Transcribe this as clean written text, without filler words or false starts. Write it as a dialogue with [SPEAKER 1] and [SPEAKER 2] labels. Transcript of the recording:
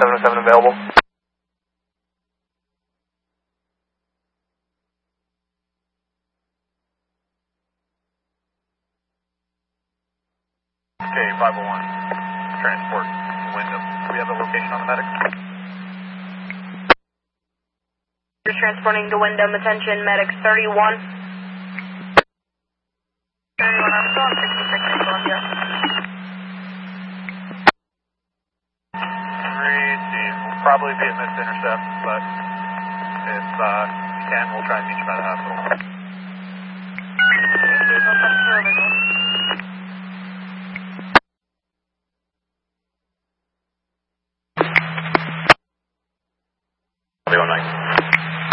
[SPEAKER 1] 707 available.
[SPEAKER 2] Okay, 501, transport, Wyndham. Do we have a location on the medic?
[SPEAKER 3] You're transporting to Wyndham, attention, medics 31.
[SPEAKER 2] 31, I'm still on 66 in Columbia. We'll probably be a missed intercept, but if you can, we'll try and meet you by the hospital.